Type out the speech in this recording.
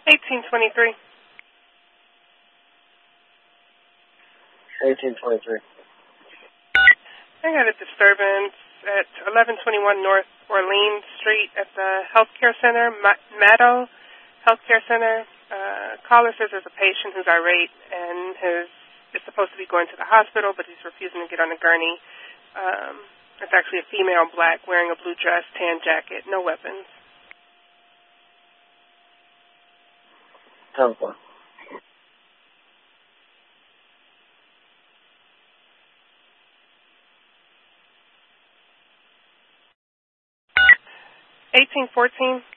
1823. 1823. I got a disturbance at 1121 North Orleans Street at the Healthcare Center, Maddow Healthcare Center. Caller says there's a patient who's irate and is supposed to be going to the hospital, but he's refusing to get on the gurney. It's actually a female black wearing a blue dress, tan jacket, no weapons. Telephone. 1814.